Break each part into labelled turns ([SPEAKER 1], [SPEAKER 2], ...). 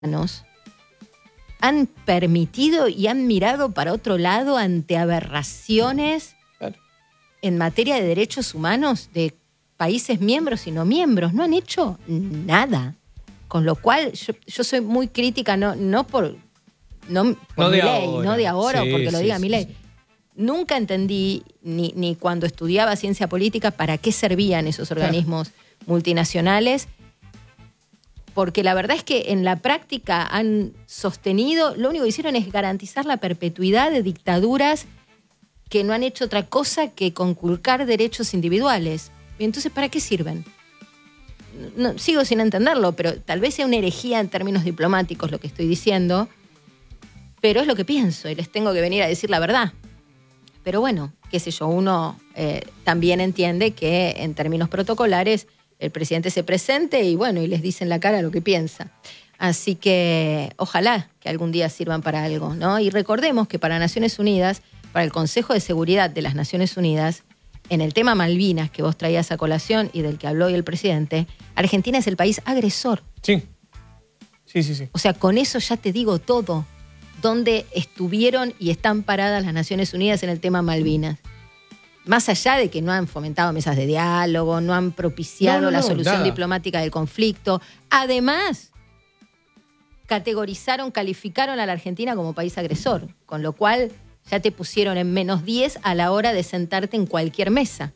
[SPEAKER 1] han permitido y han mirado para otro lado ante aberraciones en materia de derechos humanos de países miembros y no miembros. No han hecho nada. Con lo cual, yo soy muy crítica, no por Milei, no de ahora,
[SPEAKER 2] sí,
[SPEAKER 1] o porque lo diga Milei.
[SPEAKER 2] Sí.
[SPEAKER 1] Nunca entendí, ni cuando estudiaba ciencia política, para qué servían esos organismos multinacionales, porque la verdad es que en la práctica han sostenido, lo único que hicieron es garantizar la perpetuidad de dictaduras que no han hecho otra cosa que conculcar derechos individuales. Entonces, ¿para qué sirven? No, sigo sin entenderlo, pero tal vez sea una herejía en términos diplomáticos lo que estoy diciendo, pero es lo que pienso y les tengo que venir a decir la verdad. Pero bueno, qué sé yo, uno también entiende que en términos protocolares el presidente se presente y bueno, y les dice en la cara lo que piensa. Así que ojalá que algún día sirvan para algo, ¿no? Y recordemos que para Naciones Unidas, para el Consejo de Seguridad de las Naciones Unidas, en el tema Malvinas que vos traías a colación y del que habló hoy el presidente, Argentina es el país agresor.
[SPEAKER 2] Sí.
[SPEAKER 1] O sea, con eso ya te digo todo. Dónde estuvieron y están paradas las Naciones Unidas en el tema Malvinas. Más allá de que no han fomentado mesas de diálogo, no han propiciado la solución diplomática del conflicto. Además, calificaron a la Argentina como país agresor, con lo cual ya te pusieron en -10 a la hora de sentarte en cualquier mesa.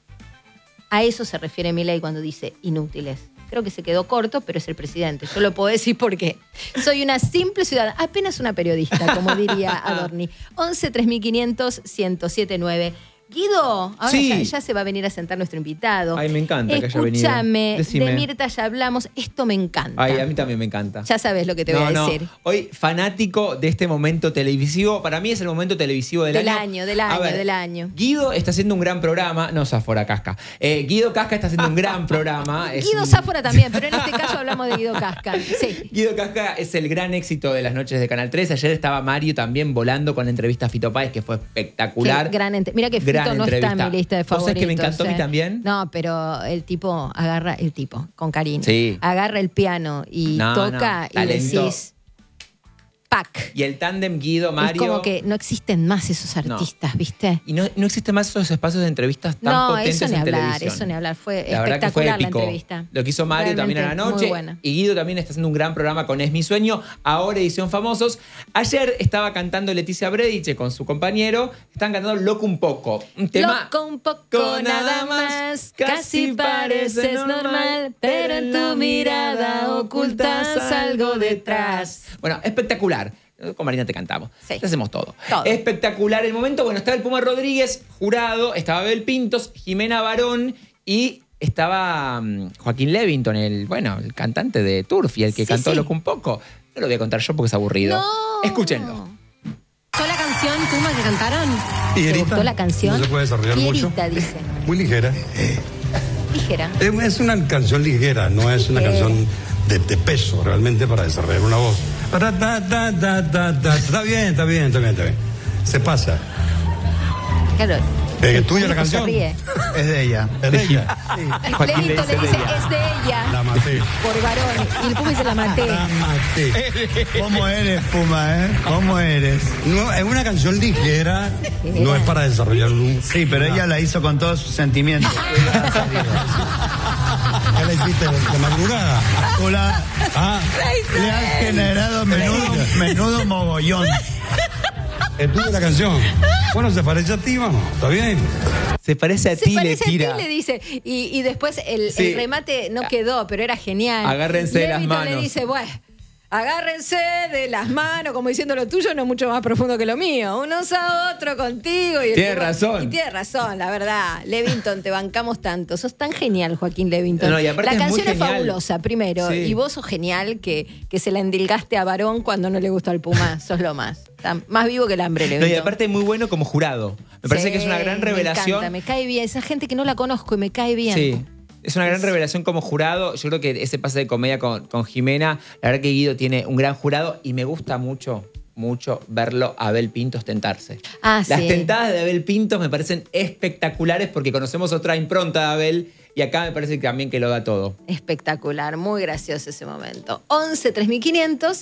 [SPEAKER 1] A eso se refiere Milei cuando dice inútiles. Creo que se quedó corto, pero es el presidente. Yo lo puedo decir porque soy una simple ciudadana, apenas una periodista, como diría Adorni. 11 3500 1079. Guido, ahora ya se va a venir a sentar nuestro invitado.
[SPEAKER 2] Ay, me encanta que haya venido.
[SPEAKER 1] Escúchame,
[SPEAKER 2] Decime.
[SPEAKER 1] de Mirta ya hablamos. Esto me encanta.
[SPEAKER 2] Ay, a mí también me encanta.
[SPEAKER 1] Ya sabes lo que te voy a decir.
[SPEAKER 2] Hoy, fanático de este momento televisivo. Para mí es el momento televisivo del año.
[SPEAKER 1] Del año.
[SPEAKER 2] Guido está haciendo un gran programa. No, Sáfora Casca. Guido Casca está haciendo un gran programa.
[SPEAKER 1] Guido Sáfora también, pero en este caso hablamos de Guido Casca. Sí.
[SPEAKER 2] Guido Casca es el gran éxito de las noches de Canal 3. Ayer estaba Mario también volando con la entrevista a Fito Páez, que fue espectacular.
[SPEAKER 1] Mira que Fito no está en mi lista de favoritos.
[SPEAKER 2] ¿Sabes que me encantó a mí también?
[SPEAKER 1] No, pero el tipo con cariño.
[SPEAKER 2] Sí.
[SPEAKER 1] Agarra el piano y toca y decís ¡pac!
[SPEAKER 2] Y el tándem Guido-Mario.
[SPEAKER 1] Es como que no existen más esos artistas, ¿viste?
[SPEAKER 2] Y no existen más esos espacios de entrevistas tan potentes en televisión.
[SPEAKER 1] Eso ni hablar. Fue
[SPEAKER 2] la verdad que fue
[SPEAKER 1] espectacular la
[SPEAKER 2] épico.
[SPEAKER 1] entrevista.
[SPEAKER 2] Lo que hizo Mario también a la noche.
[SPEAKER 1] Muy buena.
[SPEAKER 2] Y Guido también está haciendo un gran programa con Es mi sueño, ahora edición Famosos. Ayer estaba cantando Leticia Brediche con su compañero. Están cantando Loco un poco. Un tema.
[SPEAKER 1] Loco un poco nada más, casi pareces normal, pero en tu mirada ocultas algo detrás.
[SPEAKER 2] Bueno, espectacular. Con Marina te cantamos.
[SPEAKER 1] Sí.
[SPEAKER 2] Te hacemos todo. Espectacular el momento. Bueno, estaba el Puma Rodríguez, jurado, estaba Abel Pintos, Jimena Barón y estaba Joaquín Levington, el cantante de Turfi, el que cantó Loco un poco. No lo voy a contar yo porque es aburrido.
[SPEAKER 1] No.
[SPEAKER 2] Escúchenlo.
[SPEAKER 3] ¿Gustó la canción, Puma, que cantaron?
[SPEAKER 1] ¿Te gustó la canción?
[SPEAKER 4] No se puede desarrollar mucho.
[SPEAKER 1] Dice.
[SPEAKER 4] Muy ligera.
[SPEAKER 1] Ligera.
[SPEAKER 4] Es una canción ligera, no es una canción de peso realmente para desarrollar una voz. Está bien. Se pasa.
[SPEAKER 1] Claro.
[SPEAKER 4] ¿Es tuya la canción?
[SPEAKER 1] Se ríe.
[SPEAKER 4] Es de ella. Es de ella. Sí.
[SPEAKER 2] Joaquín
[SPEAKER 1] Levington le dice, es de ella.
[SPEAKER 4] La maté.
[SPEAKER 1] Por varón. Y el Puma dice, la maté.
[SPEAKER 4] La maté. ¿Cómo eres, Puma, ¿Cómo eres? No, es una canción ligera, no es para desarrollar un...
[SPEAKER 5] Sí, pero ella la hizo con todos sus sentimientos.
[SPEAKER 4] ¿Qué le hiciste de madrugada?
[SPEAKER 5] Hola. Le has generado menudo mogollón.
[SPEAKER 4] ¿Es tuya la canción? Bueno, se parece a ti, vamos. ¿Está bien?
[SPEAKER 2] Se parece a ti, le tira.
[SPEAKER 1] A ti, le dice. Y después el remate no quedó, pero era genial.
[SPEAKER 2] Agárrense de las
[SPEAKER 1] Levington
[SPEAKER 2] manos.
[SPEAKER 1] le dice, bueno, agárrense de las manos, como diciendo lo tuyo no es mucho más profundo que lo mío. Unos a otro contigo. Y
[SPEAKER 2] tiene razón.
[SPEAKER 1] Y tiene razón, la verdad. Levington, te bancamos tanto. Sos tan genial, Joaquín Levington.
[SPEAKER 2] No, y aparte
[SPEAKER 1] la
[SPEAKER 2] es muy
[SPEAKER 1] canción es
[SPEAKER 2] genial.
[SPEAKER 1] fabulosa, primero.
[SPEAKER 2] Sí.
[SPEAKER 1] Y vos sos genial que se la endilgaste a Varón cuando no le gustó al Puma. Sos lo más. Está más vivo que el hambre, Levington.
[SPEAKER 2] No, y aparte es muy bueno como jurado. Me parece que es una gran revelación.
[SPEAKER 1] Me encanta, me cae bien. Esa gente que no la conozco y me cae bien.
[SPEAKER 2] Sí. Es una gran revelación como jurado. Yo creo que ese pase de comedia con Jimena, la verdad que Guido tiene un gran jurado y me gusta mucho verlo a Abel Pintos tentarse. Las tentadas de Abel Pintos me parecen espectaculares porque conocemos otra impronta de Abel y acá me parece que también que lo da todo.
[SPEAKER 1] Espectacular, muy gracioso ese momento. 11 3500